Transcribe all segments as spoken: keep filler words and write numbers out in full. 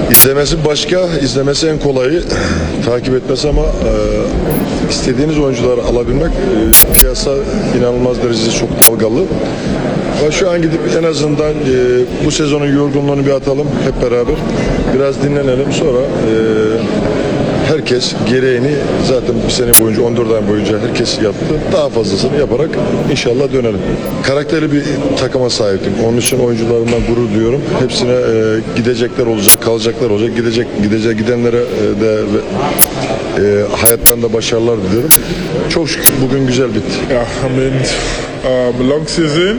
İzlemesi başka, izlemesi en kolayı, takip etmesi ama e, istediğiniz oyuncuları alabilmek, e, piyasa inanılmaz derecede çok dalgalı. Ama şu an gidip en azından e, bu sezonun yorgunluğunu bir atalım hep beraber. Biraz dinlenelim, sonra e, herkes gereğini zaten bir sene boyunca, on dört ay boyunca herkes yaptı. Daha fazlasını yaparak inşallah dönelim. Karakterli bir takıma sahiptim. Onun için oyuncularımdan gurur duyuyorum. Hepsine e, gidecekler olacak, kalacaklar olacak. Gidecek, gidecek gidenlere e, de e, hayatlarında başarılar diliyorum. Çok şükür bugün güzel bitti. Yeah, I mean, um, long season.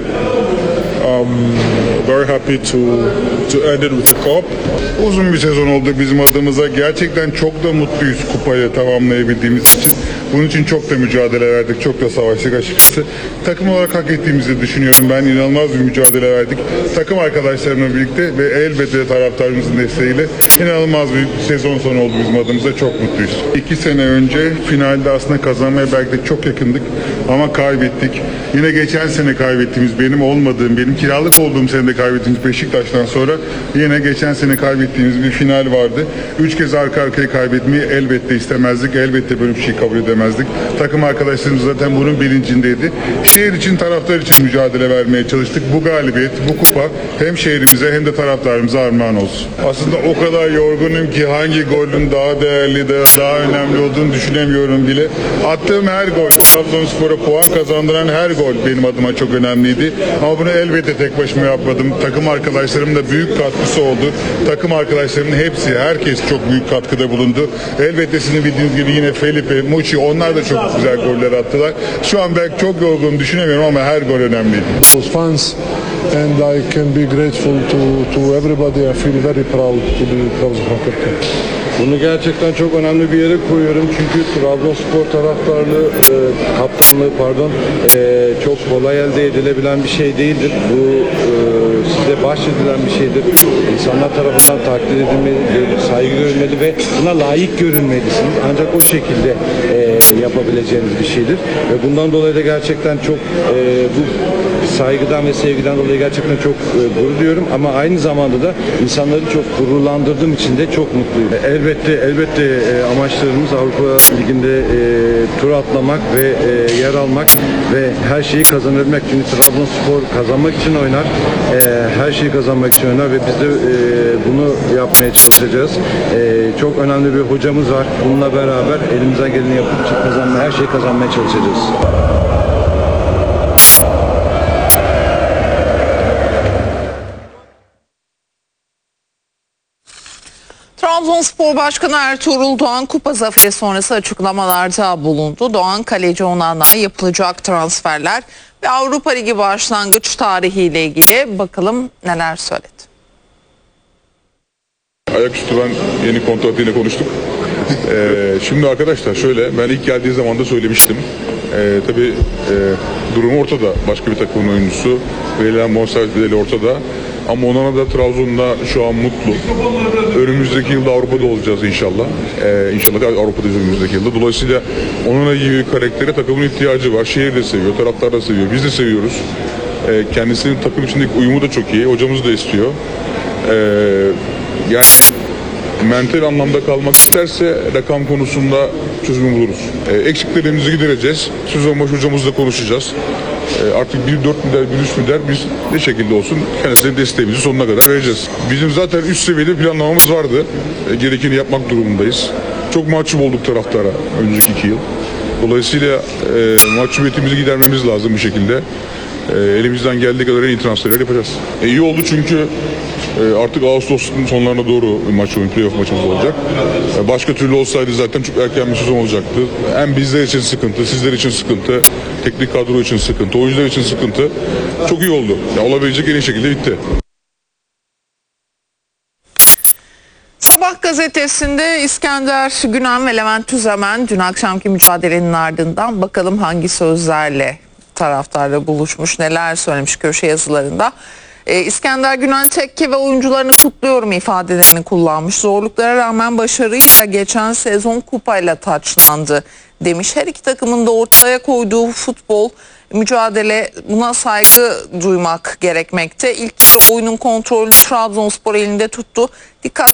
Um, very happy to to end it with a cup. Uzun bir sezon oldu bizim adımıza. Gerçekten çok da mutluyuz kupayı tamamlayabildiğimiz için. Bunun için çok da mücadele verdik, çok da savaştık açıkçası. Takım olarak hak ettiğimizi düşünüyorum. Ben inanılmaz bir mücadele verdik. Takım arkadaşlarımla birlikte ve elbette taraftarımızın desteğiyle inanılmaz bir sezon sonu oldu bizim adımıza. Çok mutluyuz. İki sene önce finalde aslında kazanmaya belki de çok yakındık ama kaybettik. Yine geçen sene kaybettiğimiz, benim olmadığım, benim kiralık olduğum senede kaybettiğimiz Beşiktaş'tan sonra yine geçen sene kaybettiğimiz bir final vardı. Üç kez arka arkaya kaybetmeyi elbette istemezdik. Elbette böyle bir şey kabul edemezdik. Takım arkadaşlarımız zaten bunun bilincindeydi. Şehir için, taraftar için mücadele vermeye çalıştık. Bu galibiyet, bu kupa hem şehrimize hem de taraftarımıza armağan olsun. Aslında o kadar yorgunum ki hangi golün daha değerli, daha önemli olduğunu düşünemiyorum bile. Attığım her gol, Trabzonspor'a puan kazandıran her gol benim adıma çok önemliydi. Ama bunu elbette tek başıma yapmadım. Takım arkadaşlarımın da büyük katkısı oldu. Takım arkadaşlarımın hepsi, herkes çok büyük katkıda bulundu. Elbette sizin bildiğiniz gibi yine Felipe, Muçi, onlar da çok güzel goller attılar. Şu an belki çok yorgun düşünemiyorum ama her gol önemliydi. Those fans and I can be grateful to to everybody. I feel very proud to be Trabzonspor captain. Bunu gerçekten çok önemli bir yere koyuyorum çünkü Trabzonspor taraftarlığı, e, kaptanlığı pardon, e, çok kolay elde edilebilen bir şey değildir. Bu e, size bahşedilen bir şeydir. İnsanlar tarafından takdir edilmeli, saygı görülmeli ve buna layık görünmelisiniz. Ancak o şekilde e, yapabileceğiniz bir şeydir. Ve bundan dolayı da gerçekten çok e, bu saygıdan ve sevgiden dolayı gerçekten çok e, gurur duyuyorum ama aynı zamanda da insanları çok gururlandırdığım için de çok mutluyum. E, Elbette elbette e, amaçlarımız Avrupa Ligi'nde e, tur atlamak ve e, yer almak ve her şeyi kazanabilmek. Çünkü Trabzonspor kazanmak için oynar, e, her şeyi kazanmak için oynar ve biz de e, bunu yapmaya çalışacağız. E, çok önemli bir hocamız var. Bununla beraber elimizden geleni yapıp kazanmaya, her şeyi kazanmaya çalışacağız. Trabzonspor Başkanı Ertuğrul Doğan kupa zaferi sonrası açıklamalarda bulundu. Doğan kaleci Onan'a yapılacak transferler ve Avrupa Ligi başlangıç tarihiyle ilgili bakalım neler söyledi. Ayaküstü ben yeni kontratıyla konuştuk. Ee, şimdi arkadaşlar şöyle, ben ilk geldiği zaman da söylemiştim. Ee, tabii e, durumu ortada. Başka bir takımın oyuncusu. Verilen bonservis bedeli ortada. Ama Onana da Trabzon'da şu an mutlu. Önümüzdeki yılda Avrupa'da olacağız inşallah. Ee, inşallah Avrupa'dayız önümüzdeki yılda. Dolayısıyla Onana gibi bir karaktere takımın ihtiyacı var. Şehir de seviyor, taraftar da seviyor. Biz de seviyoruz. Ee, kendisinin takım içindeki uyumu da çok iyi. Hocamız da istiyor. Ee, yani mental anlamda kalmak isterse rakam konusunda çözümü buluruz. Ee, eksiklerimizi gidereceğiz. Sezon başı hocamızla konuşacağız. Ee, artık bir dört milyar, bir üç milyar biz ne şekilde olsun kendisine desteğimizi sonuna kadar vereceğiz. Bizim zaten üst seviyede planlamamız vardı. Ee, gerekeni yapmak durumundayız. Çok mahcup olduk taraftara önceki iki yıl. Dolayısıyla e, mahcubiyetimizi gidermemiz lazım bir şekilde. E, elimizden geldiği kadar en iyi transferleri yapacağız. E, iyi oldu çünkü e, artık Ağustos'un sonlarına doğru maç oyun, playoff maçımız olacak. E, başka türlü olsaydı zaten çok erken bir sezon olacaktı. Hem bizler için sıkıntı, sizler için sıkıntı, teknik kadro için sıkıntı, oyuncular için sıkıntı. Çok iyi oldu. Ya, olabilecek en iyi şekilde bitti. Sabah gazetesinde İskender Günen ve Levent Tüzemen dün akşamki mücadelenin ardından bakalım hangi sözlerle taraftarla buluşmuş, neler söylemiş köşe yazılarında. Ee, İskender Günen tekke ve oyuncularını kutluyorum ifadelerini kullanmış. Zorluklara rağmen başarıyla geçen sezon kupayla taçlandı demiş. Her iki takımın da ortaya koyduğu futbol, mücadele, buna saygı duymak gerekmekte. İlk oyunun kontrolü Trabzonspor elinde tuttu. Dikkat